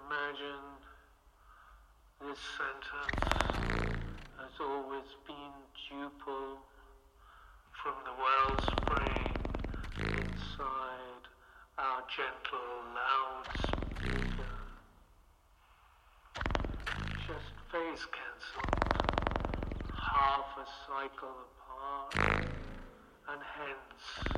Imagine this sentence has always been duple from the wellspring inside our gentle loudspeaker. Just phase cancelled, half a cycle apart, and hence